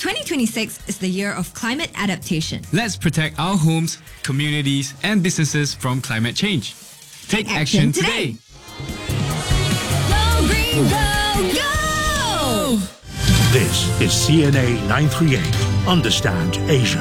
2026 is the year of climate adaptation. Let's protect our homes, communities, and businesses from climate change. Take action today. Go green, go, go! This is CNA 938. Understand Asia.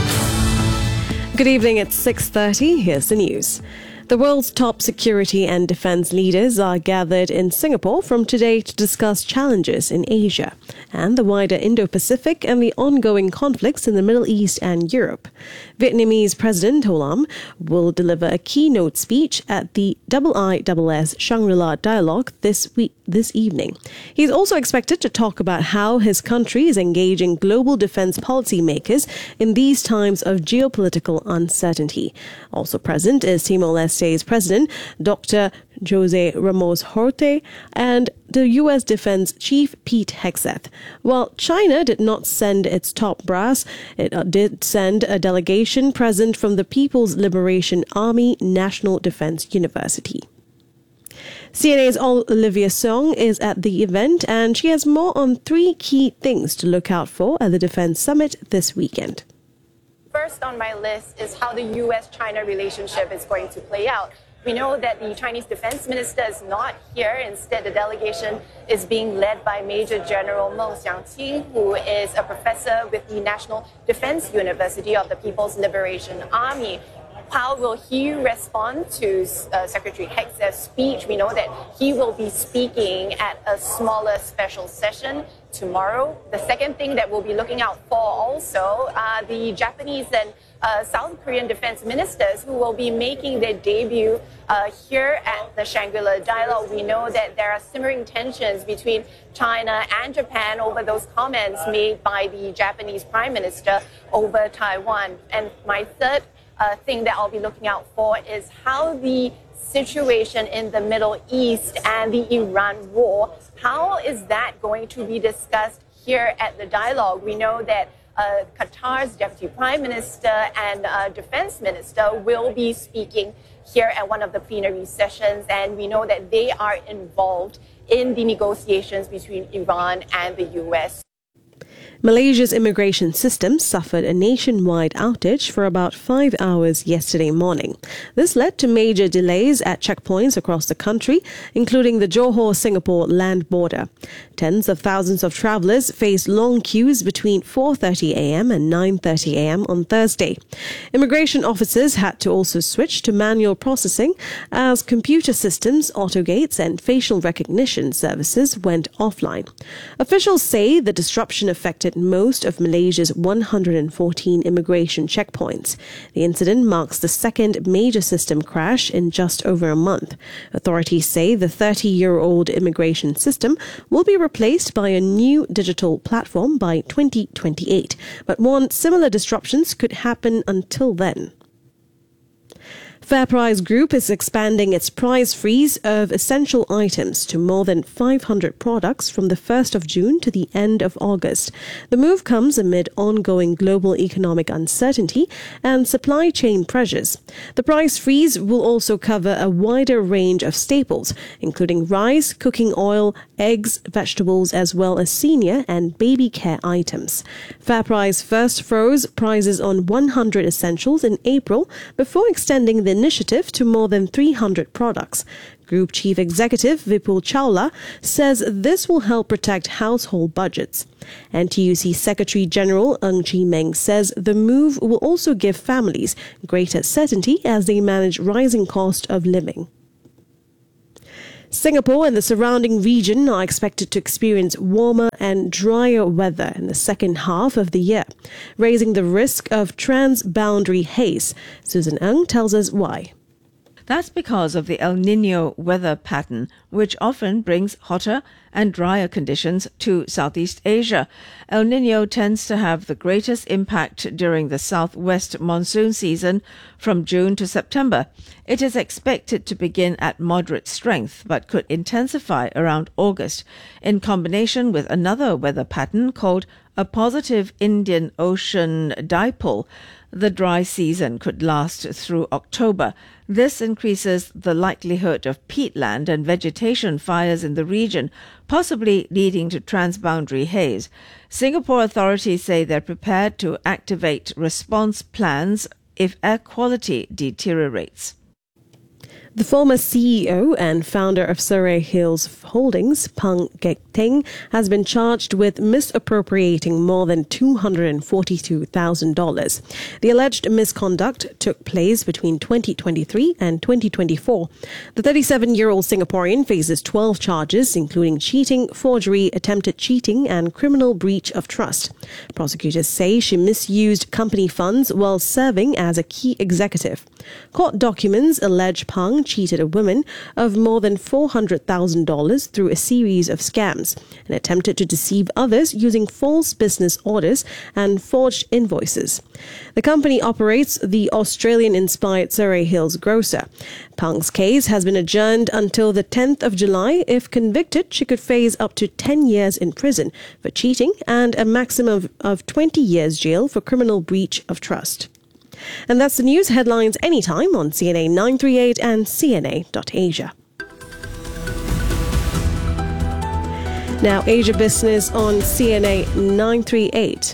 Good evening, it's 6:30. Here's the news. The world's top security and defense leaders are gathered in Singapore from today to discuss challenges in Asia and the wider Indo-Pacific and the ongoing conflicts in the Middle East and Europe. Vietnamese President Ho Lam will deliver a keynote speech at the IISS Shangri-La Dialogue this evening. He's also expected to talk about how his country is engaging global defense policymakers in these times of geopolitical uncertainty. Also present is Timor-Leste's President, Dr. Jose Ramos Horta, and the U.S. Defense Chief Pete Hegseth. While China did not send its top brass, it did send a delegation present from the People's Liberation Army National Defense University. CNA's Olivia Song is at the event, and she has more on 3 key things to look out for at the Defense Summit this weekend. First on my list is how the U.S.-China relationship is going to play out. We know that the Chinese defense minister is not here. Instead, the delegation is being led by Major General Meng Xiangqing, who is a professor with the National Defense University of the People's Liberation Army. How will he respond to Secretary Hegseth's speech? We know that he will be speaking at a smaller special session tomorrow. The second thing that we'll be looking out for also are the Japanese and South Korean defense ministers who will be making their debut here at the Shangri-La Dialogue. We know that there are simmering tensions between China and Japan over those comments made by the Japanese Prime Minister over Taiwan. And my third thing that I'll be looking out for is how the situation in the Middle East and the Iran war, how is that going to be discussed here at the dialogue? We know that Qatar's Deputy Prime Minister and Defense Minister will be speaking here at one of the plenary sessions, and we know that they are involved in the negotiations between Iran and the U.S. Malaysia's immigration system suffered a nationwide outage for about 5 hours yesterday morning. This led to major delays at checkpoints across the country, including the Johor-Singapore land border. Tens of thousands of travellers faced long queues between 4:30 a.m. and 9:30 a.m. on Thursday. Immigration officers had to also switch to manual processing as computer systems, autogates and facial recognition services went offline. Officials say the disruption affected most of Malaysia's 114 immigration checkpoints. The incident marks the second major system crash in just over a month. Authorities say the 30-year-old immigration system will be replaced by a new digital platform by 2028, but warn similar disruptions could happen until then. FairPrice Group is expanding its price freeze of essential items to more than 500 products from the 1st of June to the end of August. The move comes amid ongoing global economic uncertainty and supply chain pressures. The price freeze will also cover a wider range of staples, including rice, cooking oil, eggs, vegetables, as well as senior and baby care items. FairPrice first froze prices on 100 essentials in April before extending the initiative to more than 300 products. Group Chief Executive Vipul Chawla says this will help protect household budgets. NTUC Secretary General Ng Chee Meng says the move will also give families greater certainty as they manage rising cost of living. Singapore and the surrounding region are expected to experience warmer and drier weather in the second half of the year, raising the risk of transboundary haze. Susan Ng tells us why. That's because of the El Niño weather pattern, which often brings hotter and drier conditions to Southeast Asia. El Niño tends to have the greatest impact during the southwest monsoon season from June to September. It is expected to begin at moderate strength but could intensify around August in combination with another weather pattern called a positive Indian Ocean dipole. The dry season could last through October. This increases the likelihood of peatland and vegetation vegetation fires in the region, possibly leading to transboundary haze. Singapore authorities say they're prepared to activate response plans if air quality deteriorates. The former CEO and founder of Surrey Hills Holdings, Pang Kek Teng, has been charged with misappropriating more than $242,000. The alleged misconduct took place between 2023 and 2024. The 37-year-old Singaporean faces 12 charges, including cheating, forgery, attempted cheating, and criminal breach of trust. Prosecutors say she misused company funds while serving as a key executive. Court documents allege Pang cheated a woman of more than $400,000 through a series of scams and attempted to deceive others using false business orders and forged invoices. The company operates the Australian-inspired Surrey Hills grocer. Pang's case has been adjourned until the 10th of July. If convicted, she could face up to 10 years in prison for cheating and a maximum of 20 years jail for criminal breach of trust. And that's the news headlines anytime on CNA 938 and CNA.Asia. Now, Asia Business on CNA 938.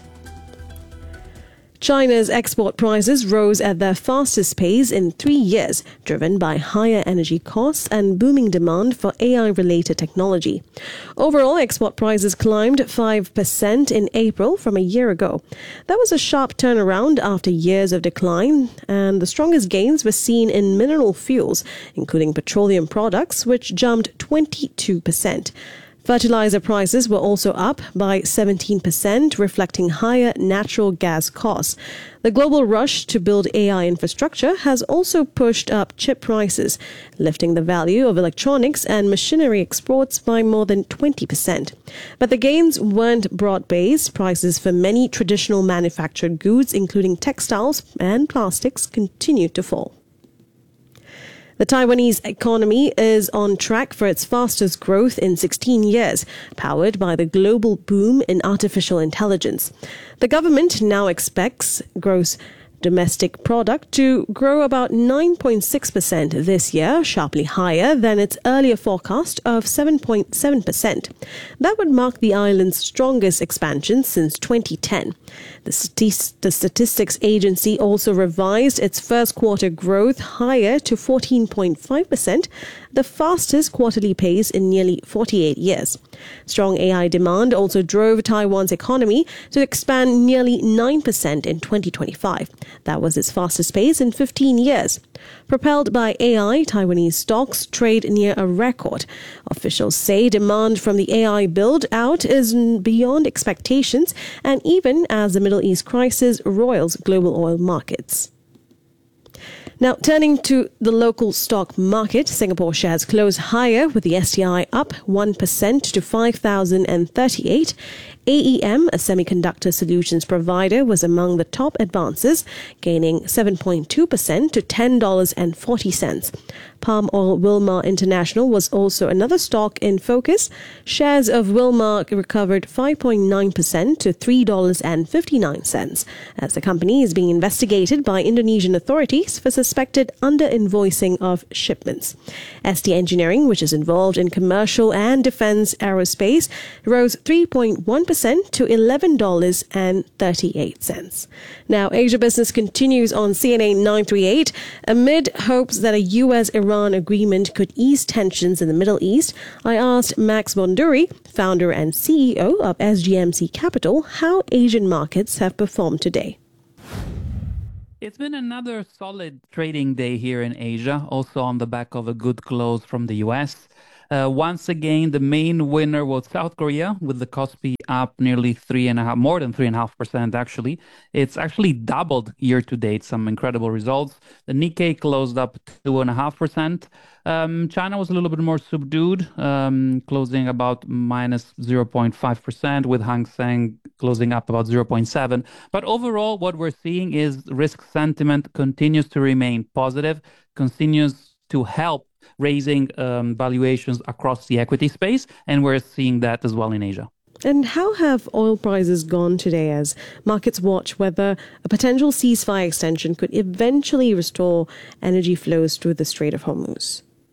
China's export prices rose at their fastest pace in 3 years, driven by higher energy costs and booming demand for AI-related technology. Overall, export prices climbed 5% in April from a year ago. That was a sharp turnaround after years of decline, and the strongest gains were seen in mineral fuels, including petroleum products, which jumped 22%. Fertilizer prices were also up by 17%, reflecting higher natural gas costs. The global rush to build AI infrastructure has also pushed up chip prices, lifting the value of electronics and machinery exports by more than 20%. But the gains weren't broad-based. Prices for many traditional manufactured goods, including textiles and plastics, continued to fall. The Taiwanese economy is on track for its fastest growth in 16 years, powered by the global boom in artificial intelligence. The government now expects gross domestic product to grow about 9.6% this year, sharply higher than its earlier forecast of 7.7%. That would mark the island's strongest expansion since 2010. The Statistics Agency also revised its first quarter growth higher to 14.5%, the fastest quarterly pace in nearly 48 years. Strong AI demand also drove Taiwan's economy to expand nearly 9% in 2025. That was its fastest pace in 15 years. Propelled by AI, Taiwanese stocks trade near a record. Officials say demand from the AI build-out is beyond expectations, and even as the Middle East crisis roils global oil markets. Now, turning to the local stock market, Singapore shares closed higher with the STI up 1% to 5,038. AEM, a semiconductor solutions provider, was among the top advances, gaining 7.2% to $10.40. Palm Oil Wilmar International was also another stock in focus. Shares of Wilmar recovered 5.9% to $3.59, as the company is being investigated by Indonesian authorities for suspected under-invoicing of shipments. ST Engineering, which is involved in commercial and defense aerospace, rose 3.1% to $11.38. Now, Asia Business continues on CNA 938. Amid hopes that a U.S.-Iran agreement could ease tensions in the Middle East, I asked Max Bonduri, founder and CEO of SGMC Capital, how Asian markets have performed today. It's been another solid trading day here in Asia, also on the back of a good close from the US. Once again, the main winner was South Korea, with the Kospi up nearly more than 3.5% actually. It's actually doubled year to date, some incredible results. The Nikkei closed up 2.5%. China was a little bit more subdued, closing about minus 0.5%, with Hang Seng closing up about 0.7%. But overall, what we're seeing is risk sentiment continues to remain positive, continues to help raising valuations across the equity space, and we're seeing that as well in Asia. And how have oil prices gone today as markets watch whether a potential ceasefire extension could eventually restore energy flows through the Strait of Hormuz?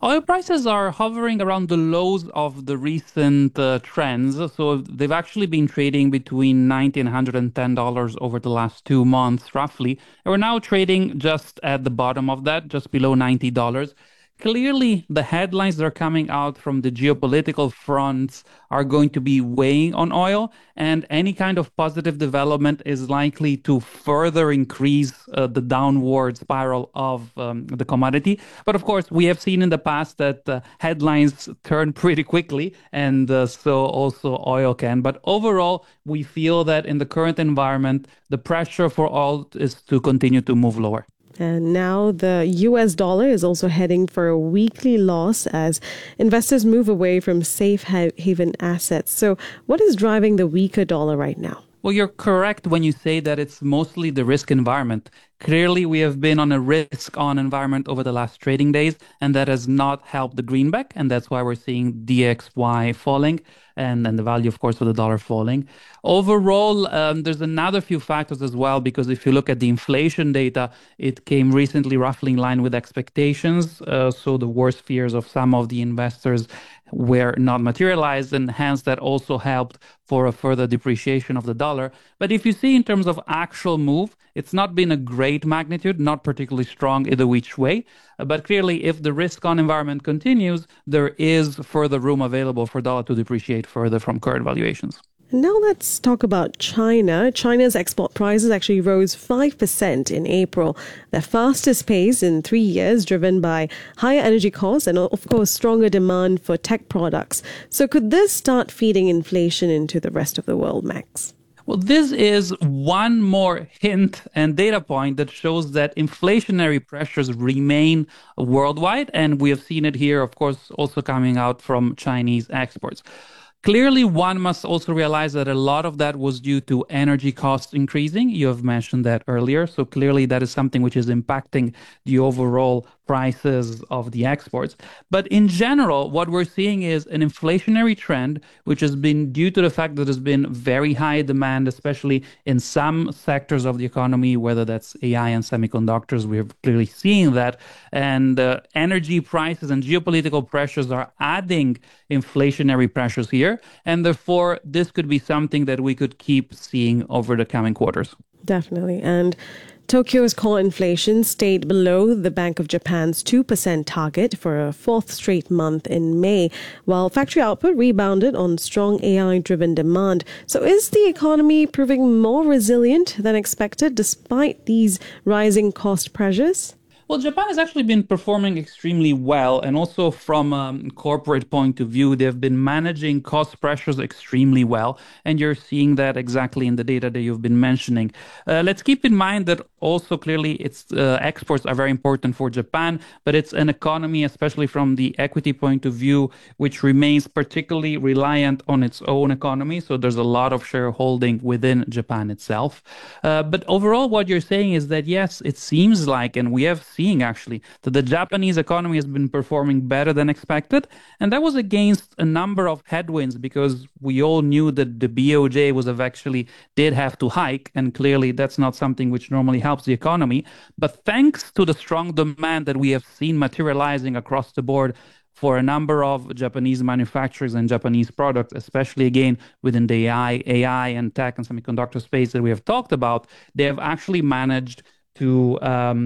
Oil prices are hovering around the lows of the recent trends. So they've actually been trading between $90 and $110 over the last 2 months, roughly. And we're now trading just at the bottom of that, just below $90. Clearly, the headlines that are coming out from the geopolitical fronts are going to be weighing on oil, and any kind of positive development is likely to further increase the downward spiral of the commodity. But of course, we have seen in the past that headlines turn pretty quickly, and so also oil can. But overall, we feel that in the current environment, the pressure for oil is to continue to move lower. And now the US dollar is also heading for a weekly loss as investors move away from safe haven assets. So what is driving the weaker dollar right now? Well, you're correct when you say that it's mostly the risk environment. Clearly, we have been on a risk-on environment over the last trading days, and that has not helped the greenback, and that's why we're seeing DXY falling, and then the value, of course, of the dollar falling. Overall, there's another few factors as well, because if you look at the inflation data, it came recently roughly in line with expectations. So the worst fears of some of the investors were not materialized, and hence that also helped for a further depreciation of the dollar. But if you see in terms of actual move, it's not been a great magnitude, not particularly strong either which way. But clearly, if the risk-on environment continues, there is further room available for dollar to depreciate further from current valuations. Now let's talk about China. China's export prices actually rose 5% in April, their fastest pace in 3 years, driven by higher energy costs and, of course, stronger demand for tech products. So could this start feeding inflation into the rest of the world, Max? Well, this is one more hint and data point that shows that inflationary pressures remain worldwide, and we have seen it here, of course, also coming out from Chinese exports. Clearly, one must also realize that a lot of that was due to energy costs increasing. You have mentioned that earlier. So clearly, that is something which is impacting the overall prices of the exports. But in general, what we're seeing is an inflationary trend, which has been due to the fact that there's been very high demand, especially in some sectors of the economy, whether that's AI and semiconductors. We're clearly seeing that. And energy prices and geopolitical pressures are adding inflationary pressures here. And therefore, this could be something that we could keep seeing over the coming quarters. Definitely. And Tokyo's core inflation stayed below the Bank of Japan's 2% target for a fourth straight month in May, while factory output rebounded on strong AI-driven demand. So is the economy proving more resilient than expected despite these rising cost pressures? Well, Japan has actually been performing extremely well, and also from a corporate point of view, they've been managing cost pressures extremely well, and you're seeing that exactly in the data that you've been mentioning. Let's keep in mind that also clearly its exports are very important for Japan, but it's an economy, especially from the equity point of view, which remains particularly reliant on its own economy, so there's a lot of shareholding within Japan itself. But overall, what you're saying is that, yes, it seems like, and we have seeing actually that the Japanese economy has been performing better than expected, and that was against a number of headwinds because we all knew that the BOJ was actually did have to hike, and clearly that's not something which normally helps the economy. But thanks to the strong demand that we have seen materializing across the board for a number of Japanese manufacturers and Japanese products, especially again within the AI and tech and semiconductor space that we have talked about, they have actually managed to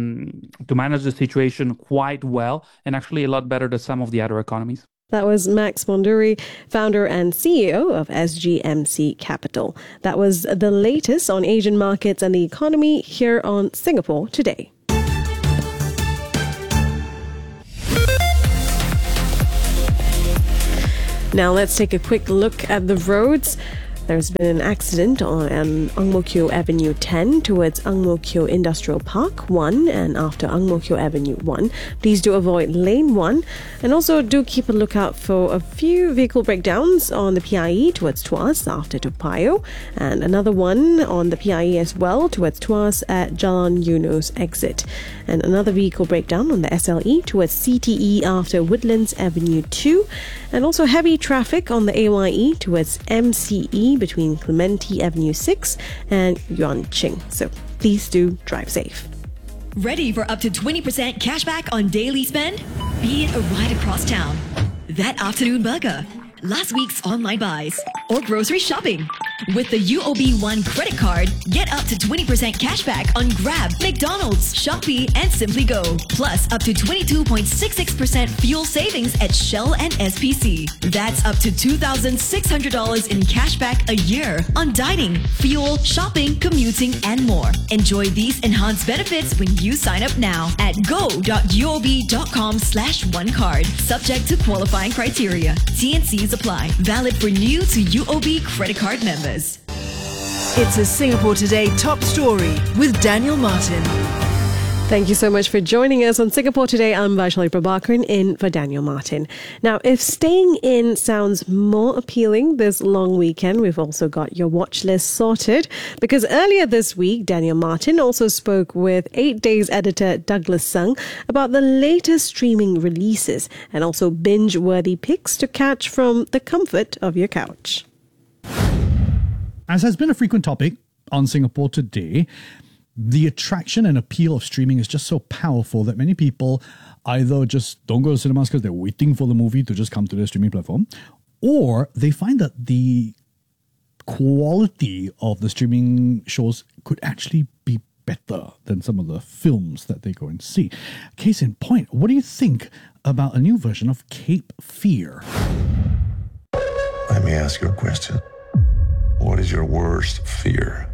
manage the situation quite well, and actually a lot better than some of the other economies. That was Max Monduri, founder and CEO of SGMC Capital. That was the latest on Asian markets and the economy here on Singapore Today. Now let's take a quick look at the roads. There's been an accident on Ang Mo Kio Avenue 10 towards Ang Mo Kio Industrial Park 1 and after Ang Mo Kio Avenue 1. Please do avoid lane 1 and also do keep a lookout for a few vehicle breakdowns on the PIE towards Tuas after Toa Payoh, and another one on the PIE as well towards Tuas at Jalan Eunos exit, and another vehicle breakdown on the SLE towards CTE after Woodlands Avenue 2, and also heavy traffic on the AYE towards MCE between Clementi Avenue 6 and Yuan Ching. So please do drive safe. Ready for up to 20% cashback on daily spend? Be it a ride across town, that afternoon burger, last week's online buys, or grocery shopping. With the UOB One credit card, get up to 20% cash back on Grab, McDonald's, Shopee, and Simply Go. Plus, up to 22.66% fuel savings at Shell and SPC. That's up to $2,600 in cash back a year on dining, fuel, shopping, commuting, and more. Enjoy these enhanced benefits when you sign up now at go.uob.com/onecard. Subject to qualifying criteria. T&Cs apply. Valid for new to UOB credit card members. It's a Singapore Today top story with Daniel Martin. Thank you so much for joining us on Singapore Today. I'm Vaishali Prabhakaran in for Daniel Martin. Now, if staying in sounds more appealing this long weekend, we've also got your watch list sorted. Because earlier this week, Daniel Martin also spoke with 8 Days editor Douglas Sung about the latest streaming releases and also binge-worthy picks to catch from the comfort of your couch. As has been a frequent topic on Singapore Today, the attraction and appeal of streaming is just so powerful that many people either just don't go to cinemas because they're waiting for the movie to just come to their streaming platform, or they find that the quality of the streaming shows could actually be better than some of the films that they go and see. Case in point, what do you think about a new version of Cape Fear? Let me ask you a question. What is your worst fear?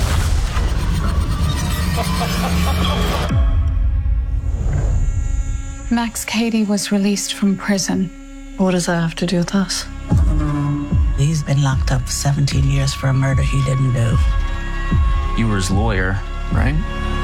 Max Cady was released from prison. What does that have to do with us? He's been locked up for 17 years for a murder he didn't do. You were his lawyer, right?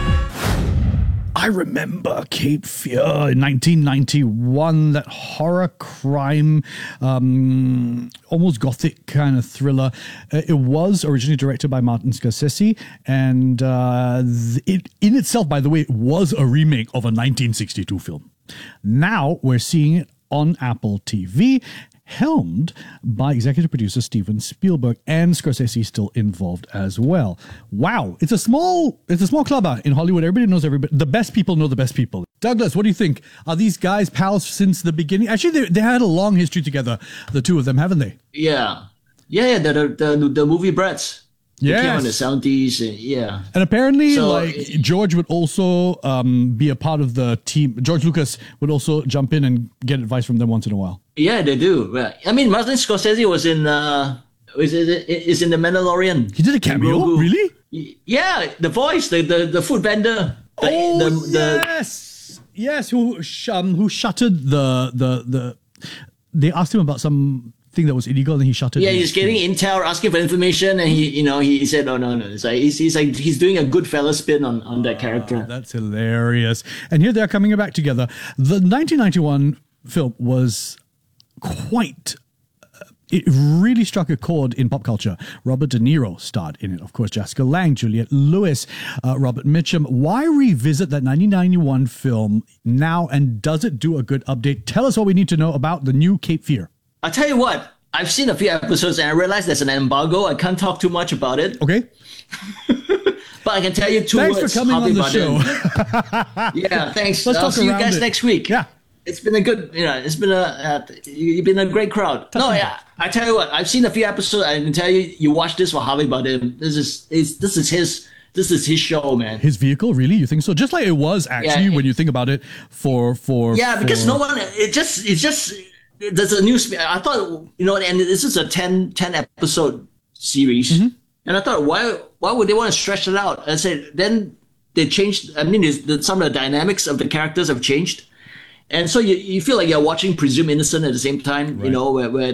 I remember Cape Fear in 1991, that horror crime, almost gothic kind of thriller. It was originally directed by Martin Scorsese, and it in itself, by the way, it was a remake of a 1962 film. Now we're seeing it on Apple TV, helmed by executive producer Steven Spielberg, and Scorsese still involved as well. Wow, it's a small club in Hollywood. Everybody knows everybody. The best people know the best people. Douglas, what do you think? Are these guys pals since the beginning? Actually, they had a long history together, the two of them, haven't they? Yeah. The movie Brats. Yeah, came in the 70s. Yeah. And apparently, George would also be a part of the team. George Lucas would also jump in and get advice from them once in a while. Yeah, they do. Right. I mean, Martin Scorsese was in is in The Mandalorian. He did a cameo? Really? Yeah, the voice, the food vendor. Yes. Who shuttered the? They asked him about some thing that was illegal, and he shuttered. Yeah, he's getting intel, asking for information, and he said, no. It's like he's doing a Goodfellas spin on that character. That's hilarious. And here they are coming back together. The 1991 film was quite. It really struck a chord in pop culture. Robert De Niro starred in it. Of course, Jessica Lange, Juliette Lewis, Robert Mitchum. Why revisit that 1991 film now, and does it do a good update? Tell us what we need to know about the new Cape Fear. I'll tell you what, I've seen a few episodes and I realized there's an embargo. I can't talk too much about it. Okay. But I can tell you two words. Thanks for coming on the show. Yeah, thanks. Let's I'll talk see you guys next week. Yeah. It's been a good, you've been a great crowd. I tell you what, I've seen a few episodes. I can tell you watch this for Harvey Bardem. This is his show, man. His vehicle, really? You think so? Just like it was actually when you think about it because no one, it's just, there's a new, I thought, and this is a 10 episode series. Mm-hmm. And I thought, why would they want to stretch it out? I said, then they changed, some of the dynamics of the characters have changed. And so you feel like you're watching Presumed Innocent at the same time, right. Where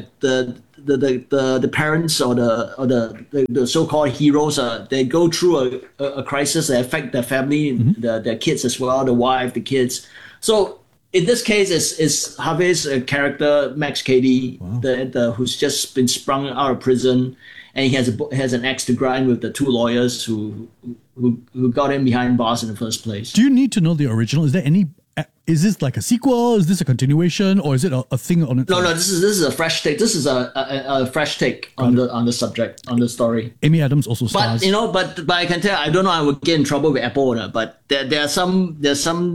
the parents or the so-called heroes they go through a crisis that affect their family, mm-hmm. their kids as well, the wife, the kids. So in this case, it's Harvey's character Max Cady, wow. Who's just been sprung out of prison, and he has an axe to grind with the two lawyers who got him behind bars in the first place. Do you need to know the original? Is there any? Is this like a sequel? Is this a continuation, or is it a thing on its own? No. This is a fresh take. This is a fresh take on the subject, on the story. Amy Adams also stars. But I can tell, I don't know, I would get in trouble with Apple, but there's some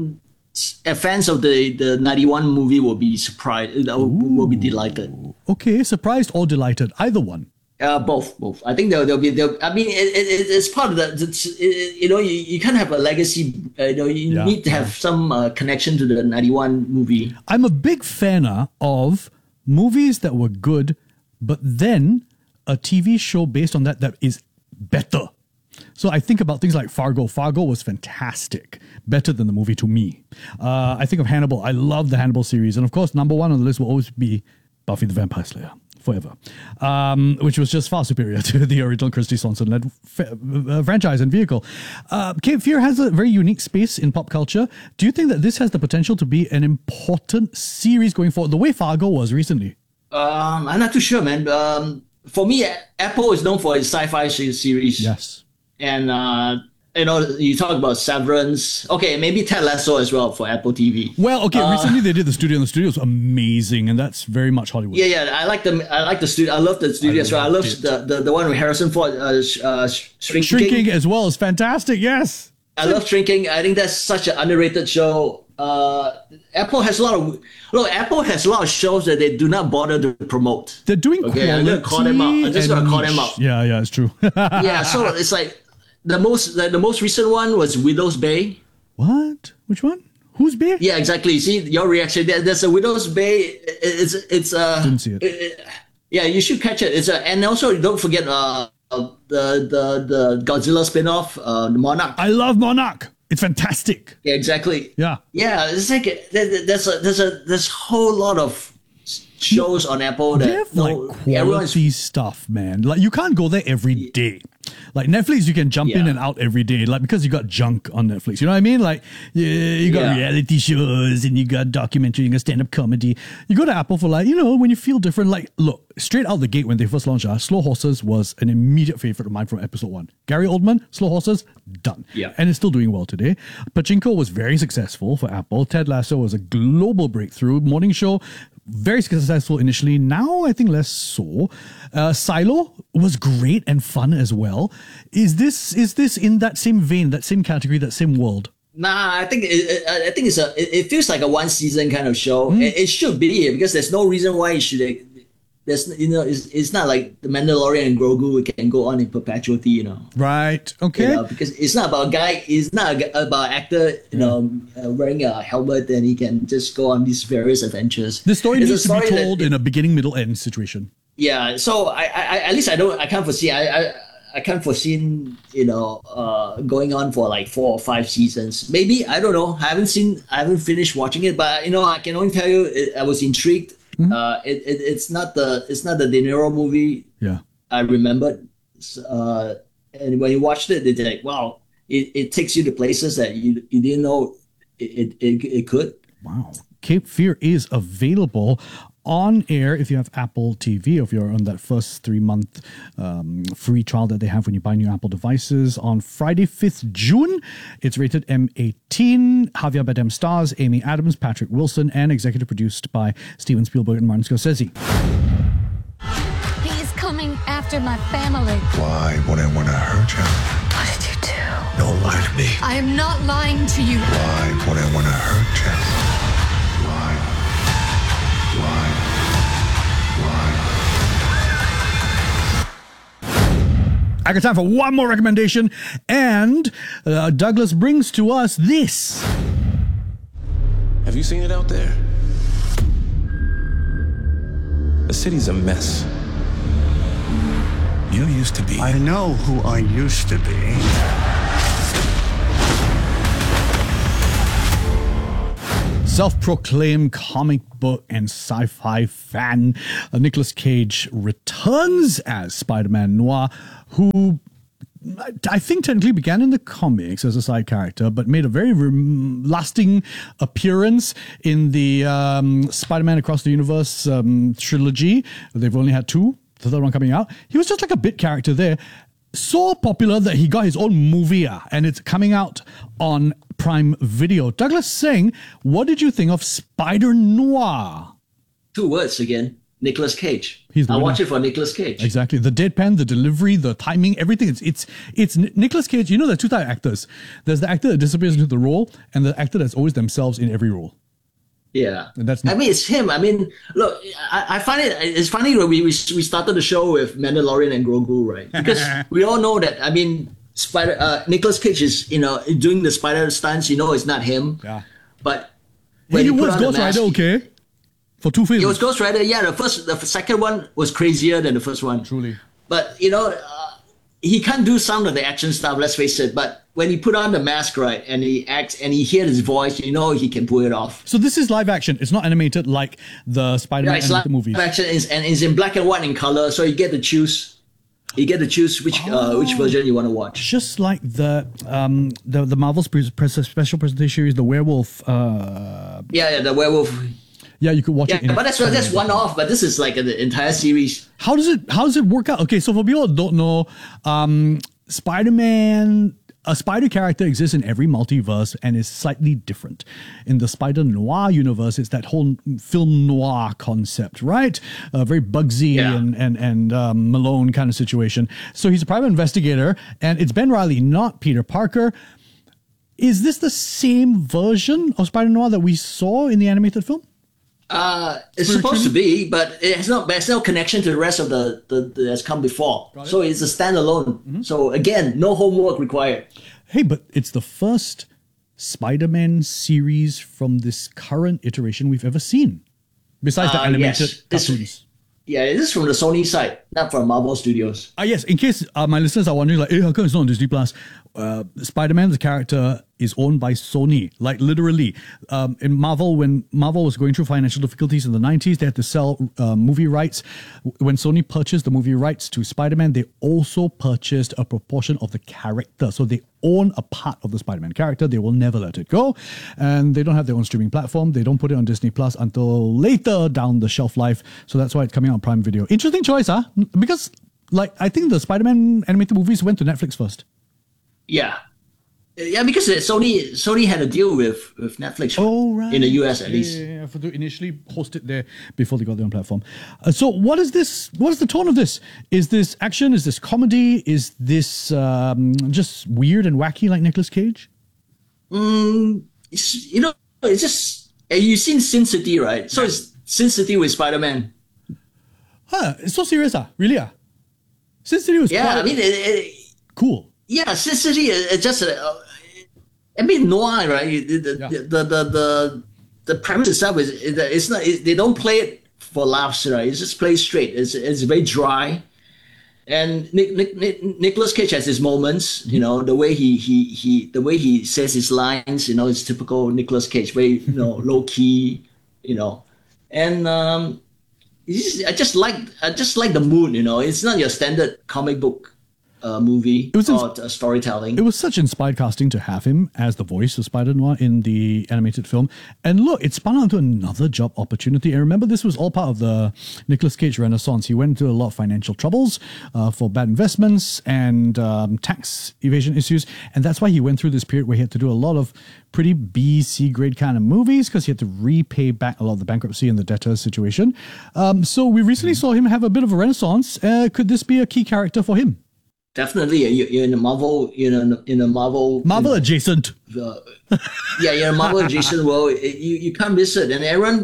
fans of the 91 movie will be surprised, will be delighted. Okay, surprised or delighted? Either one. Both. I think they'll be. I mean, it's part of you can't have a legacy. You need to have some connection to the 91 movie. I'm a big fan of movies that were good, but then a TV show based on that is better. So I think about things like Fargo. Fargo was fantastic, better than the movie to me. I think of Hannibal. I love the Hannibal series. And of course, number one on the list will always be Buffy the Vampire Slayer, forever, which was just far superior to the original Christy Swanson-led franchise and vehicle. Cape Fear has a very unique space in pop culture. Do you think that this has the potential to be an important series going forward, the way Fargo was recently? I'm not too sure, man. For me, Apple is known for its sci-fi series. Yes. And, you talk about Severance. Okay, maybe Ted Lasso as well for Apple TV. Well, okay, recently they did The Studio, and The Studio is amazing, and that's very much Hollywood. Yeah, I like the studio. I love the studio as well. I love the one with Harrison Ford, Shrinking. Shrinking as well is fantastic, yes. I love Shrinking. I think that's such an underrated show. Apple has a lot of shows that they do not bother to promote. They're doing quality. I'm gonna call them out. I'm just gonna call them out. Yeah, it's true. Yeah, so it's like the most recent one was Widow's Bay. What? Which one? Who's Bay? Yeah, exactly. See your reaction. There's a Widow's Bay. It's didn't see it. Yeah, you should catch it. And also don't forget the Godzilla spin-off, the Monarch. I love Monarch. It's fantastic. Yeah, exactly. Yeah. It's like there's a whole lot of shows on Apple that they have quality stuff, man. Like you can't go there every day. Like Netflix, you can jump in and out every day, like because you got junk on Netflix. You know what I mean? Like you got reality shows and you got documentary, you got stand-up comedy. You go to Apple for when you feel different. Like look, straight out the gate when they first launched, Slow Horses was an immediate favorite of mine from episode 1. Gary Oldman, Slow Horses, done. Yeah, and it's still doing well today. Pachinko was very successful for Apple. Ted Lasso was a global breakthrough. Morning Show, very successful initially. Now I think less so. Silo was great and fun as well. Is this in that same vein, that same category, that same world? Nah, I think it feels like a one season kind of show. It should be because there's no reason why it should. It's not like the Mandalorian and Grogu can go on in perpetuity. Right. Okay. Because it's not about a guy. It's not about actor. Wearing a helmet and he can just go on these various adventures. The story needs to be told in a beginning, middle, end situation. Yeah. So I at least I can't foresee. I can't foresee, going on for like 4 or 5 seasons. Maybe, I don't know. I haven't finished watching it, but I can only tell you I was intrigued. It's not the De Niro movie. Yeah, I remembered. And when you watched it, it's like, wow, it takes you to places that you didn't know it could. Wow. Cape Fear is available on air if you have Apple TV, if you're on that first 3-month free trial that they have when you buy new Apple devices on Friday, 5th June. It's rated M18. Javier Bardem stars, Amy Adams, Patrick Wilson, and executive produced by Steven Spielberg and Martin Scorsese. He is coming after my family. Why would I want to hurt you? What did you do? Don't lie to me. I am not lying to you. Why would I want to hurt you? I got time for one more recommendation, and Douglas brings to us this. Have you seen it out there? The city's a mess. You used to be. I know who I used to be. Self-proclaimed comic book and sci-fi fan, Nicolas Cage returns as Spider-Man Noir, who I think technically began in the comics as a side character, but made a very lasting appearance in the Spider-Man Across the Universe trilogy. They've only had 2, the third one coming out. He was just like a bit character there. So popular that he got his own movie, and it's coming out on Prime Video. Douglas Singh, what did you think of Spider Noir? 2 words again. Nicolas Cage. He's the I winner. watch it for Nicolas Cage. Exactly. The deadpan, the delivery, the timing, everything. It's Nicolas Cage. You know, there are two types of actors. There's the actor that disappears into the role, and the actor that's always themselves in every role. Yeah, and that's. I mean, it's him. I mean, look, I find it's funny when we started the show with Mandalorian and Grogu, right? Because we all know that. I mean, Nicolas Cage is doing the spider stunts. It's not him. Yeah. But when he was Ghost Rider, okay. For 2 films. It was Ghost Rider, yeah. The second one was crazier than the first one. Truly. But, he can't do some of the action stuff, let's face it. But when he put on the mask, right, and he acts and he hears his voice, he can pull it off. So this is live action. It's not animated like the Spider-Man animated movies. Live action and it's in black and white in color, so you get to choose. You get to choose which version you want to watch. Just like the Marvel's special presentation series, the Werewolf. The Werewolf. Yeah, you could watch it. But that's one off. But this is like an entire series. How does it work out? Okay, so for people who don't know, Spider-Man, a spider character exists in every multiverse and is slightly different. In the Spider-Noir universe, it's that whole film noir concept, right? Very Bugsy and Malone kind of situation. So he's a private investigator, and it's Ben Reilly, not Peter Parker. Is this the same version of Spider-Noir that we saw in the animated film? It's supposed to be, but there's no connection to the rest of the that's come before. So it's a standalone. Mm-hmm. So again, no homework required. Hey, but it's the first Spider-Man series from this current iteration we've ever seen, besides the animated cartoons. This is from the Sony side, not from Marvel Studios. Yes, in case my listeners are wondering, like, hey, how come it's not on Disney Plus? Spider-Man, the character, is owned by Sony, like literally. In Marvel, when Marvel was going through financial difficulties in the 90s, they had to sell movie rights. When Sony purchased the movie rights to Spider-Man, they also purchased a proportion of the character. So they own a part of the Spider-Man character. They will never let it go. And they don't have their own streaming platform. They don't put it on Disney Plus until later down the shelf life. So that's why it's coming out on Prime Video. Interesting choice, huh? Because, I think the Spider-Man animated movies went to Netflix first. Yeah, because Sony had a deal with Netflix in the US at least. Yeah, for to initially host it there before they got their own platform. So what is this? What is the tone of this? Is this action? Is this comedy? Is this just weird and wacky like Nicolas Cage? It's just you've seen Sin City, right? So it's Sin City with Spider-Man. It's so serious, really? Sin City was cool. Yeah, Sin City is just noir, right? The premise itself it's not. They don't play it for laughs, right? It's just played straight. It's very dry, and Nicolas Cage has his moments. The way the way he says his lines. It's typical Nicolas Cage, very low key. And I just like the mood. It's not your standard comic book movie or storytelling. It was such inspired casting to have him as the voice of Spider-Noir in the animated film. And look, it spun out into another job opportunity. And remember, this was all part of the Nicolas Cage renaissance. He went into a lot of financial troubles for bad investments and tax evasion issues. And that's why he went through this period where he had to do a lot of pretty B, C grade kind of movies because he had to repay back a lot of the bankruptcy and the debtor situation. So we recently saw him have a bit of a renaissance. Could this be a key character for him? Definitely, you're in a Marvel, in a Marvel adjacent. You're in a Marvel adjacent world. You can't miss it. And Aaron,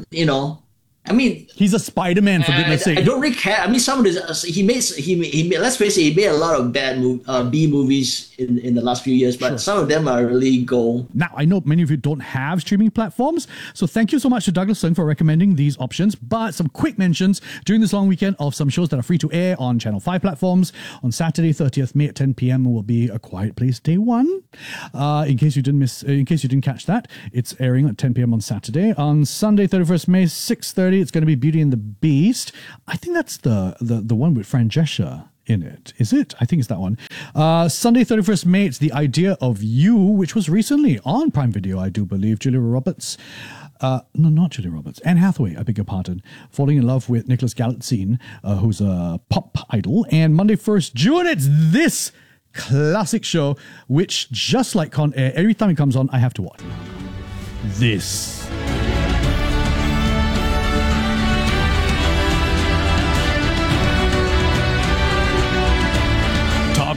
he's a Spider-Man for goodness sake. I don't really care. Some of this he made. Let's face it, he made a lot of bad B movies in the last few years, but some of them are really gold. Now I know many of you don't have streaming platforms, so thank you so much to Douglas Sung for recommending these options. But some quick mentions during this long weekend of some shows that are free to air on Channel 5 platforms. On Saturday, 30th May at 10 p.m. will be A Quiet Place Day 1. In case you didn't catch that, it's airing at 10 p.m. on Saturday. On Sunday, 31st May, 6:30. It's going to be Beauty and the Beast. I think that's the one with Fran Drescher in it. Is it? I think it's that one. Sunday, 31st May, it's The Idea of You, which was recently on Prime Video, I do believe. Julia Roberts. No, not Julia Roberts. Anne Hathaway, I beg your pardon. Falling in love with Nicholas Galitzine, who's a pop idol. And Monday, 1st June, it's this classic show, which, just like Con Air, every time it comes on, I have to watch. This.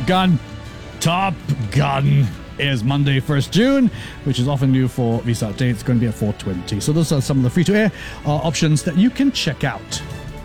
Gun. Top Gun is Monday, 1st June, which is often due for restart date. It's going to be at 4:20. So those are some of the free-to-air options that you can check out.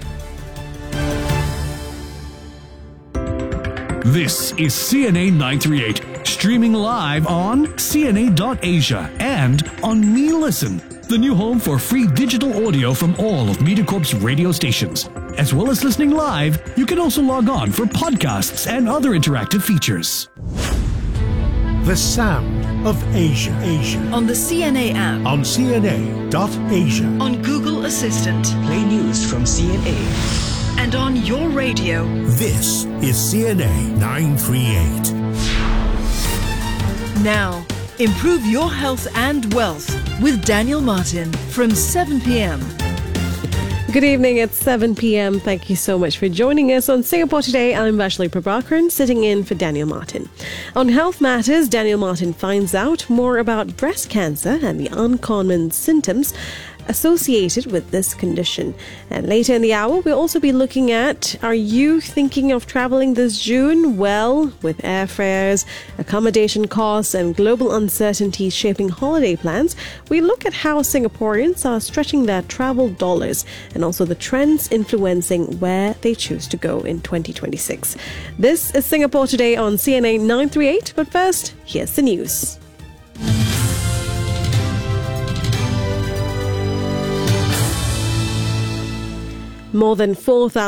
This is CNA 938, streaming live on CNA.Asia and on Me Listen, the new home for free digital audio from all of MediaCorp's radio stations. As well as listening live, you can also log on for podcasts and other interactive features. The sound of Asia. On the CNA app. On CNA.Asia. On Google Assistant. Play news from CNA. And on your radio. This is CNA 938. Now, improve your health and wealth with Daniel Martin from 7 p.m. Good evening, it's 7 p.m. Thank you so much for joining us on Singapore Today. I'm Vaishali Prabhakaran, sitting in for Daniel Martin. On Health Matters, Daniel Martin finds out more about breast cancer and the uncommon symptoms associated with this condition. And later in the hour, we'll also be looking at, are you thinking of traveling this June? Well, with airfares, accommodation costs, and global uncertainties shaping holiday plans, we look at how Singaporeans are stretching their travel dollars and also the trends influencing where they choose to go in 2026. This is Singapore Today on CNA 938, but first, here's the news. More than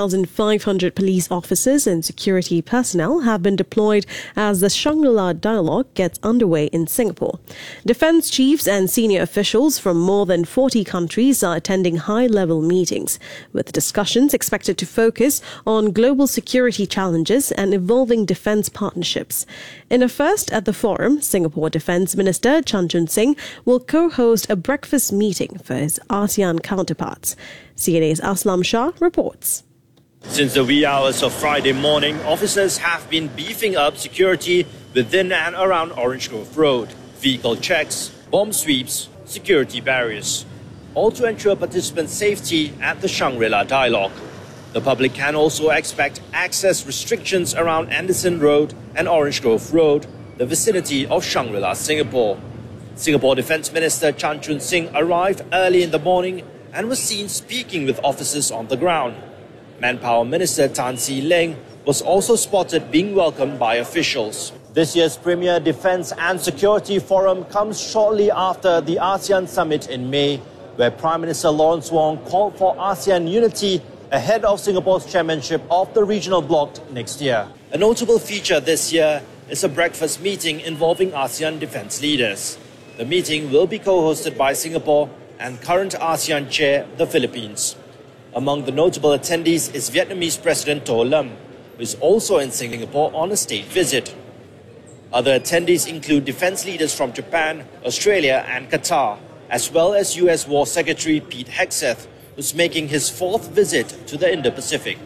4,500 police officers and security personnel have been deployed as the Shangri-La Dialogue gets underway in Singapore. Defence chiefs and senior officials from more than 40 countries are attending high-level meetings, with discussions expected to focus on global security challenges and evolving defence partnerships. In a first at the forum, Singapore Defence Minister Chan Chun Sing will co-host a breakfast meeting for his ASEAN counterparts. CNA's Aslam Shah reports. Since the wee hours of Friday morning, officers have been beefing up security within and around Orange Grove Road. Vehicle checks, bomb sweeps, security barriers, all to ensure participants' safety at the Shangri-La Dialogue. The public can also expect access restrictions around Anderson Road and Orange Grove Road, the vicinity of Shangri-La, Singapore. Singapore Defence Minister Chan Chun Sing arrived early in the morning and was seen speaking with officers on the ground. Manpower Minister Tan See Leng was also spotted being welcomed by officials. This year's Premier Defence and Security Forum comes shortly after the ASEAN Summit in May, where Prime Minister Lawrence Wong called for ASEAN unity ahead of Singapore's chairmanship of the regional bloc next year. A notable feature this year is a breakfast meeting involving ASEAN defence leaders. The meeting will be co-hosted by Singapore and current ASEAN chair, the Philippines. Among the notable attendees is Vietnamese President To Lam, who is also in Singapore on a state visit. Other attendees include defense leaders from Japan, Australia and Qatar, as well as US War Secretary Pete Hegseth, who's making his fourth visit to the Indo-Pacific.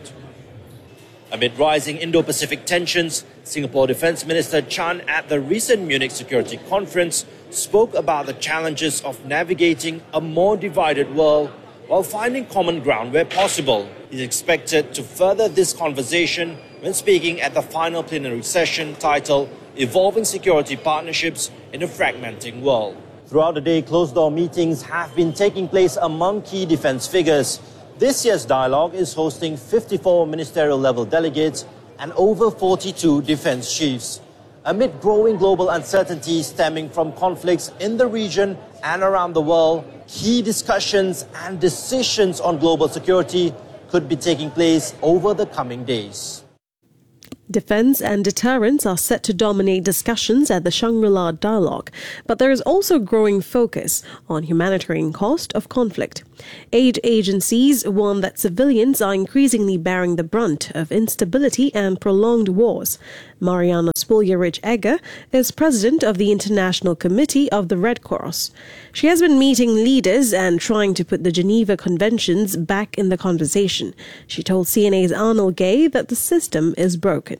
Amid rising Indo-Pacific tensions, Singapore Defence Minister Chan at the recent Munich Security Conference spoke about the challenges of navigating a more divided world while finding common ground where possible. He's expected to further this conversation when speaking at the final plenary session titled Evolving Security Partnerships in a Fragmenting World. Throughout the day, closed-door meetings have been taking place among key defence figures. This year's dialogue is hosting 54 ministerial-level delegates and over 42 defence chiefs. Amid growing global uncertainty stemming from conflicts in the region and around the world, key discussions and decisions on global security could be taking place over the coming days. Defence and deterrence are set to dominate discussions at the Shangri-La Dialogue, but there is also growing focus on humanitarian cost of conflict. Aid agencies warn that civilians are increasingly bearing the brunt of instability and prolonged wars. Mariana Spuljerich-Egger is president of the International Committee of the Red Cross. She has been meeting leaders and trying to put the Geneva Conventions back in the conversation. She told CNA's Arnold Gay that the system is broken.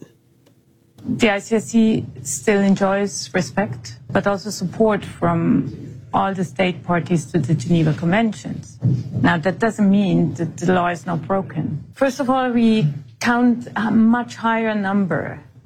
The ICRC still enjoys respect, but also support from all the state parties to the Geneva Conventions. Now, that doesn't mean that the law is not broken. First of all, we count a much higher number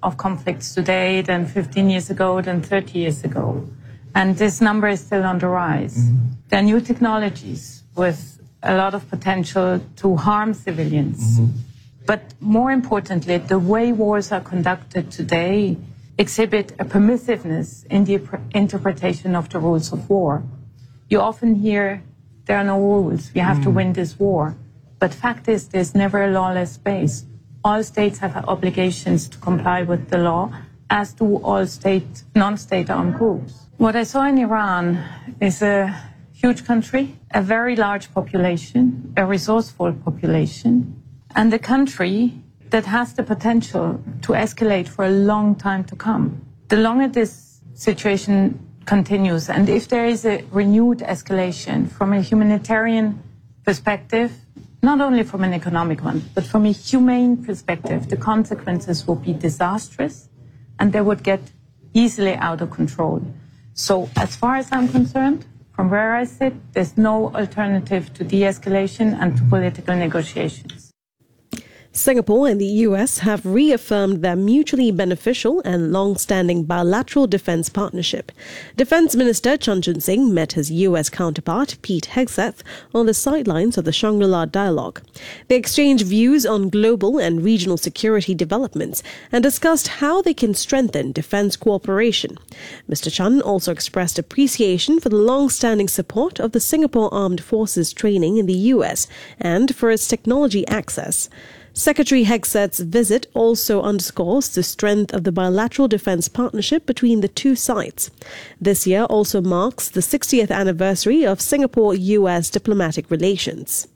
of conflicts today than 15 years ago, than 30 years ago. And this number is still on the rise. There are new technologies with a lot of potential to harm civilians. But more importantly, the way wars are conducted today exhibit a permissiveness in the interpretation of the rules of war. You often hear there are no rules, we have to win this war. But fact is, there's never a lawless space. All states have obligations to comply with the law, as do all non-state armed groups. What I saw in Iran is a huge country, a very large population, a resourceful population, and a country that has the potential to escalate for a long time to come. The longer this situation continues, and if there is a renewed escalation from a humanitarian perspective, not only from an economic one, but from a humane perspective, the consequences will be disastrous and they would get easily out of control. So as far as I'm concerned, from where I sit, there's no alternative to de-escalation and to political negotiations. Singapore and the US have reaffirmed their mutually beneficial and long-standing bilateral defense partnership. Defense Minister Chan Chun Sing met his US counterpart, Pete Hegseth, on the sidelines of the Shangri-La Dialogue. They exchanged views on global and regional security developments and discussed how they can strengthen defense cooperation. Mr. Chan also expressed appreciation for the long-standing support of the Singapore Armed Forces training in the US and for its technology access. Secretary Hegseth's visit also underscores the strength of the bilateral defense partnership between the two sides. This year also marks the 60th anniversary of Singapore-US diplomatic relations.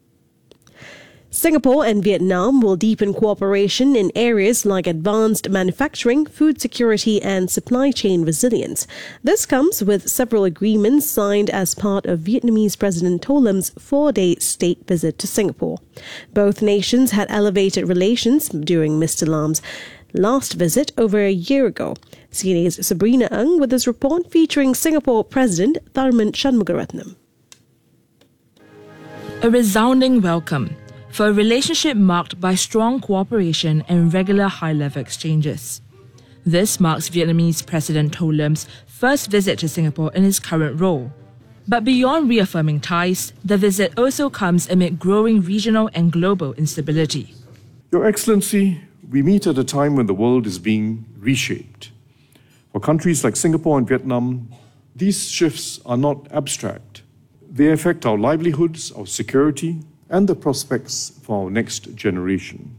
Singapore and Vietnam will deepen cooperation in areas like advanced manufacturing, food security and supply chain resilience. This comes with several agreements signed as part of Vietnamese President To Lim's 4-day state visit to Singapore. Both nations had elevated relations during Mr. Lam's last visit over a year ago. CNA's Sabrina Ng with this report featuring Singapore President Tharman Shanmugaratnam. A resounding welcome for a relationship marked by strong cooperation and regular high-level exchanges. This marks Vietnamese President To Lim's first visit to Singapore in his current role. But beyond reaffirming ties, the visit also comes amid growing regional and global instability. Your Excellency, we meet at a time when the world is being reshaped. For countries like Singapore and Vietnam, these shifts are not abstract. They affect our livelihoods, our security, and the prospects for our next generation.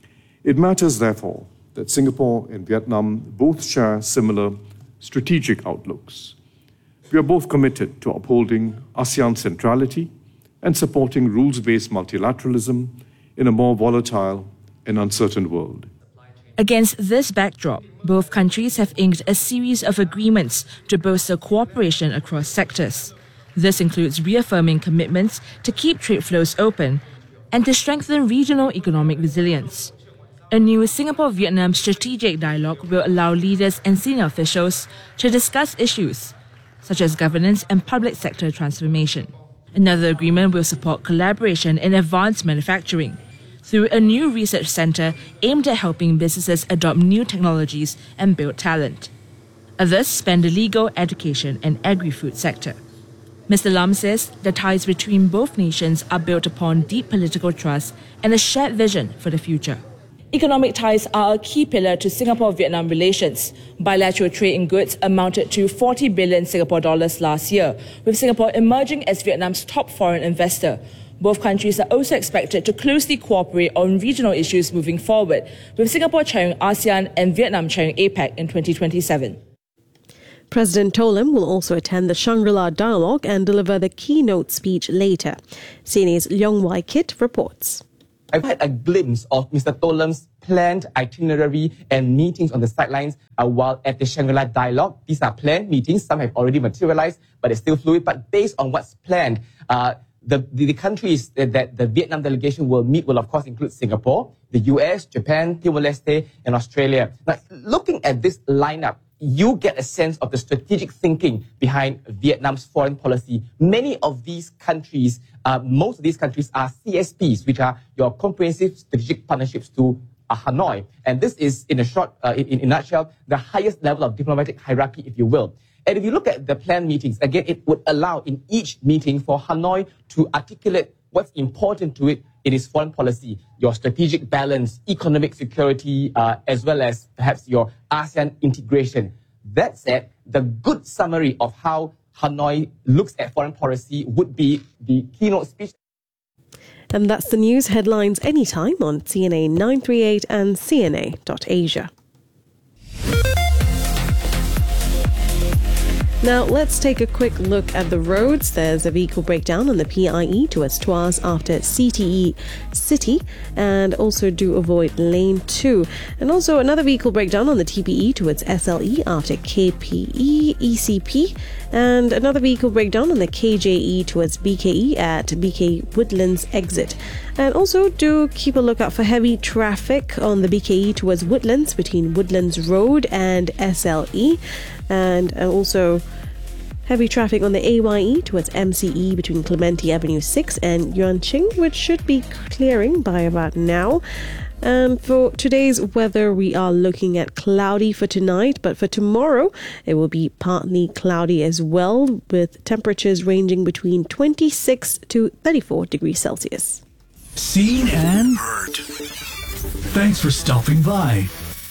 It matters, therefore, that Singapore and Vietnam both share similar strategic outlooks. We are both committed to upholding ASEAN centrality and supporting rules-based multilateralism in a more volatile and uncertain world. Against this backdrop, both countries have inked a series of agreements to bolster cooperation across sectors. This includes reaffirming commitments to keep trade flows open and to strengthen regional economic resilience. A new Singapore-Vietnam strategic dialogue will allow leaders and senior officials to discuss issues such as governance and public sector transformation. Another agreement will support collaboration in advanced manufacturing through a new research center aimed at helping businesses adopt new technologies and build talent. Others span the legal, education, and agri-food sector. Mr. Lam says the ties between both nations are built upon deep political trust and a shared vision for the future. Economic ties are a key pillar to Singapore-Vietnam relations. Bilateral trade in goods amounted to 40 billion Singapore dollars last year, with Singapore emerging as Vietnam's top foreign investor. Both countries are also expected to closely cooperate on regional issues moving forward, with Singapore chairing ASEAN and Vietnam chairing APEC in 2027. President To Lim will also attend the Shangri-La Dialogue and deliver the keynote speech later. CNA's Leong Wai Kit reports. I've had a glimpse of Mr. To Lim's planned itinerary and meetings on the sidelines while at the Shangri-La Dialogue. These are planned meetings. Some have already materialized, but it's still fluid. But based on what's planned, the countries that the Vietnam delegation will meet will, of course, include Singapore, the US, Japan, Timor-Leste, and Australia. Now, looking at this lineup, you get a sense of the strategic thinking behind Vietnam's foreign policy. Many of these countries, most of these countries are CSPs, which are your comprehensive strategic partnerships to Hanoi. And this is, in a nutshell, the highest level of diplomatic hierarchy, if you will. And if you look at the planned meetings, again, it would allow in each meeting for Hanoi to articulate what's important to it in its foreign policy, your strategic balance, economic security, as well as perhaps your ASEAN integration. That said, the good summary of how Hanoi looks at foreign policy would be the keynote speech. And that's the news headlines anytime on CNA 938 and CNA.Asia. Now, let's take a quick look at the roads. There's a vehicle breakdown on the PIE towards Tuas after CTE City, and also do avoid lane 2. And also another vehicle breakdown on the TPE towards SLE after KPE ECP, and another vehicle breakdown on the KJE towards BKE at BK Woodlands exit. And also do keep a lookout for heavy traffic on the BKE towards Woodlands between Woodlands Road and SLE. And also heavy traffic on the AYE towards MCE between Clementi Avenue 6 and Yuan Ching, which should be clearing by about now. And for today's weather, we are looking at cloudy for tonight, but for tomorrow, it will be partly cloudy as well, with temperatures ranging between 26 to 34 degrees Celsius. Seen and heard. Thanks for stopping by.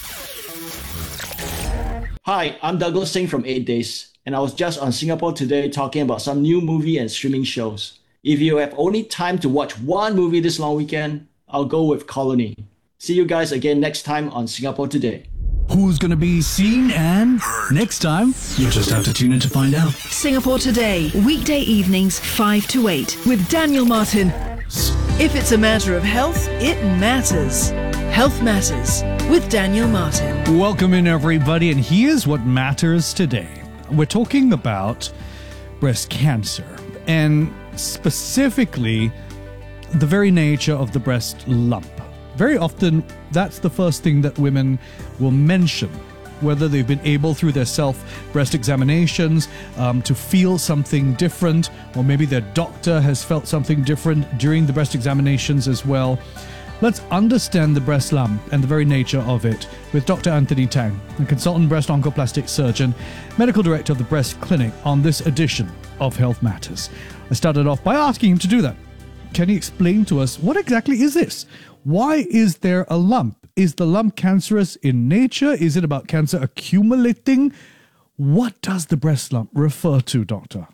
Hi, I'm Douglas Singh from 8 Days, and I was just on Singapore Today talking about some new movie and streaming shows. If you have only time to watch one movie this long weekend, I'll go with Colony. See you guys again next time on Singapore Today. Who's going to be seen and heard next time? You'll just have to tune in to find out. Singapore Today, weekday evenings 5 to 8 with Daniel Martin. If it's a matter of health, it matters. Health Matters with Daniel Martin. Welcome in, everybody, and here's what matters today. We're talking about breast cancer, and specifically the very nature of the breast lump. Very often, that's the first thing that women will mention, whether they've been able through their self-breast examinations to feel something different, or maybe their doctor has felt something different during the breast examinations as well. Let's understand the breast lump and the very nature of it with Dr. Anthony Tang, a consultant breast oncoplastic surgeon, medical director of the Breast Clinic, on this edition of Health Matters. I started off by asking him to do that. Can he explain to us what exactly is this? Why is there a lump? Is the lump cancerous in nature? Is it about cancer accumulating? What does the breast lump refer to, doctor?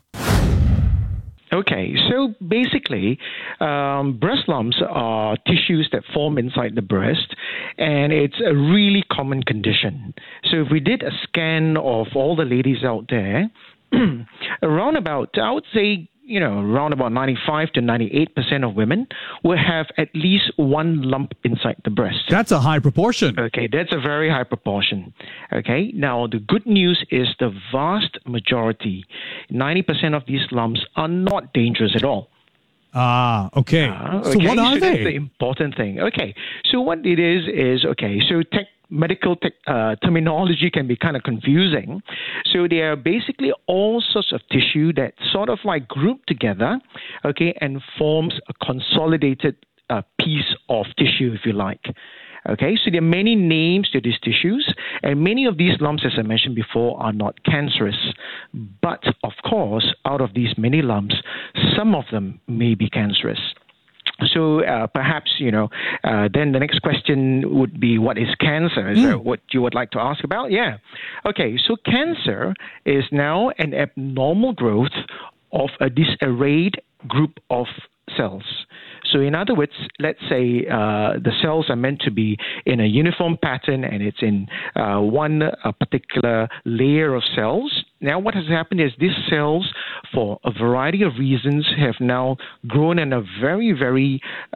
Okay, so basically, breast lumps are tissues that form inside the breast, and it's a really common condition. So if we did a scan of all the ladies out there, around about, I would say, around about 95 to 98% of women will have at least one lump inside the breast. That's a high proportion. Okay, that's a very high proportion. Okay, now the good news is the vast majority, 90% of these lumps are not dangerous at all. Ah, okay. So what are they? That's the important thing. Okay, so what it is medical terminology can be kind of confusing. So they are basically all sorts of tissue that sort of like group together, okay, and forms a consolidated piece of tissue, if you like. Okay, so there are many names to these tissues, and many of these lumps, as I mentioned before, are not cancerous. But, of course, out of these many lumps, some of them may be cancerous. So perhaps, then the next question would be, what is cancer? Is that what you would like to ask about? Yeah. Okay, so cancer is now an abnormal growth of a disarrayed group of cells. So in other words, let's say the cells are meant to be in a uniform pattern and it's in one particular layer of cells. Now what has happened is these cells, for a variety of reasons, have now grown in a very, very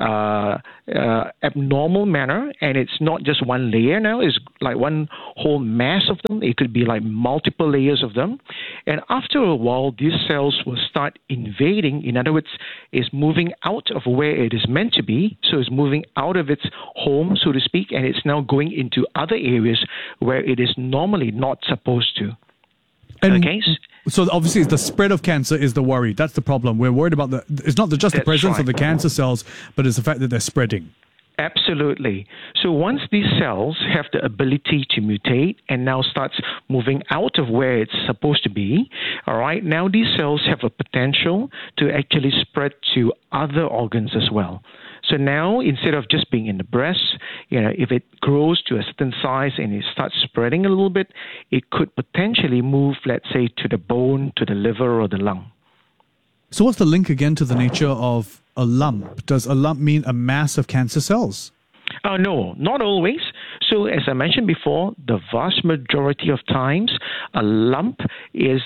abnormal manner, and it's not just one layer now, it's like one whole mass of them. It could be like multiple layers of them. And after a while, these cells will start invading. In other words, it's moving out of where it is meant to be, so it's moving out of its home, so to speak, and it's now going into other areas where it is normally not supposed to. And okay. So obviously the spread of cancer is the worry. That's the problem. We're worried about it's not just the presence of the cancer cells, but it's the fact that they're spreading. Absolutely. So once these cells have the ability to mutate and now starts moving out of where it's supposed to be, all right, now these cells have a potential to actually spread to other organs as well. So now, instead of just being in the breast, if it grows to a certain size and it starts spreading a little bit, it could potentially move, let's say, to the bone, to the liver, or the lung. So what's the link again to the nature of a lump? Does a lump mean a mass of cancer cells? No, not always. So as I mentioned before, the vast majority of times, a lump is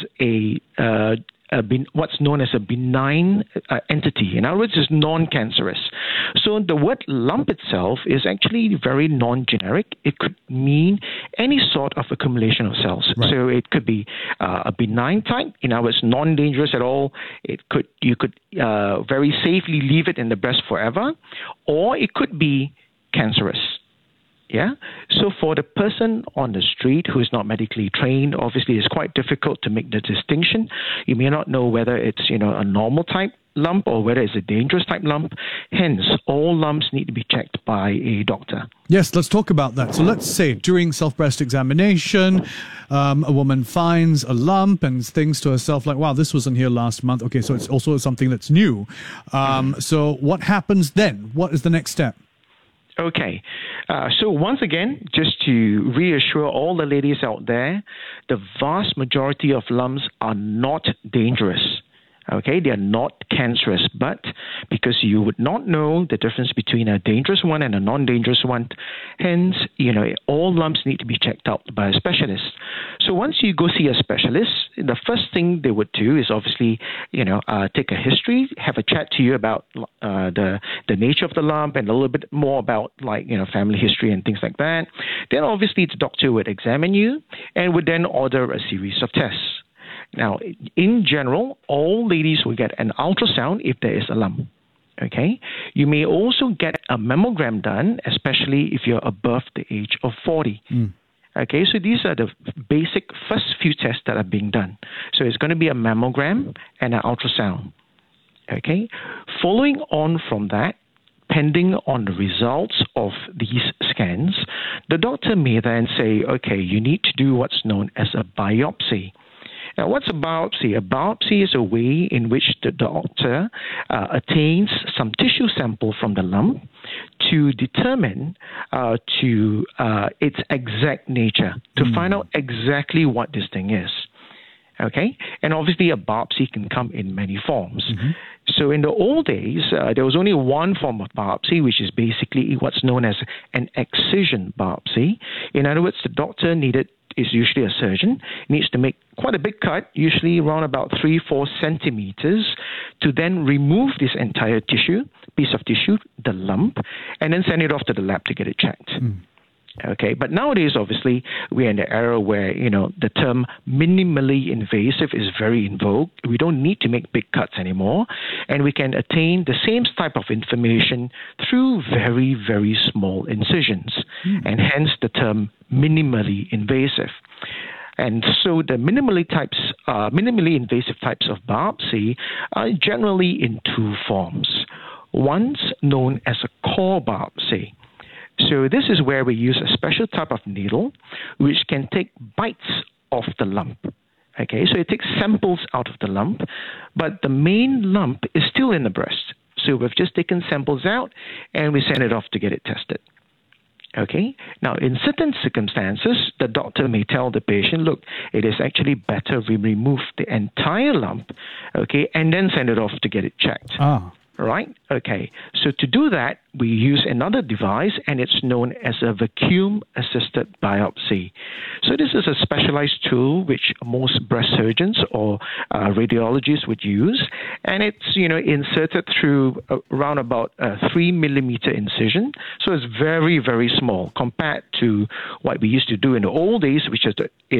what's known as a benign entity. In other words, it's non-cancerous. So the word lump itself is actually very non-generic. It could mean any sort of accumulation of cells. Right. So it could be a benign type, in other words, non-dangerous at all. You could very safely leave it in the breast forever, or it could be cancerous. Yeah. So for the person on the street who is not medically trained, obviously it's quite difficult to make the distinction. You may not know whether it's a normal type lump or whether it's a dangerous type lump. Hence, all lumps need to be checked by a doctor. Yes, let's talk about that. So let's say during self-breast examination, a woman finds a lump and thinks to herself like, wow, this wasn't here last month. Okay, so it's also something that's new. So what happens then? What is the next step? Okay. So once again, just to reassure all the ladies out there, the vast majority of lumps are not dangerous. Okay, they are not cancerous, but because you would not know the difference between a dangerous one and a non-dangerous one, hence, all lumps need to be checked out by a specialist. So once you go see a specialist, the first thing they would do is obviously, take a history, have a chat to you about the nature of the lump and a little bit more about family history and things like that. Then obviously the doctor would examine you and would then order a series of tests. Now, in general, all ladies will get an ultrasound if there is a lump. Okay? You may also get a mammogram done, especially if you're above the age of 40. Okay, so these are the basic first few tests that are being done. So it's going to be a mammogram and an ultrasound. Okay? Following on from that, depending on the results of these scans, the doctor may then say, okay, you need to do what's known as a biopsy. Now, what's a biopsy? A biopsy is a way in which the doctor attains some tissue sample from the lump to determine its exact nature, to find out exactly what this thing is. Okay? And obviously a biopsy can come in many forms. So in the old days, there was only one form of biopsy, which is basically what's known as an excision biopsy. In other words, the doctor is usually a surgeon, needs to make quite a big cut, usually around about 3-4 centimeters, to then remove this entire piece of tissue, the lump, and then send it off to the lab to get it checked. Okay, but nowadays, obviously, we're in the era where, the term minimally invasive is very in vogue. We don't need to make big cuts anymore, and we can attain the same type of information through very, very small incisions, and hence the term minimally invasive. And so the minimally invasive types of biopsy are generally in two forms. One's known as a core biopsy. So this is where we use a special type of needle which can take bites of the lump. Okay, so it takes samples out of the lump, but the main lump is still in the breast. So we've just taken samples out and we send it off to get it tested. Okay, now in certain circumstances, the doctor may tell the patient, look, it is actually better we remove the entire lump, okay, and then send it off to get it checked. Right? Okay. So to do that, we use another device, and it's known as a vacuum-assisted biopsy. So this is a specialized tool which most breast surgeons or radiologists would use, and it's inserted through around about a 3-millimeter incision. So it's very, very small compared to what we used to do in the old days, which is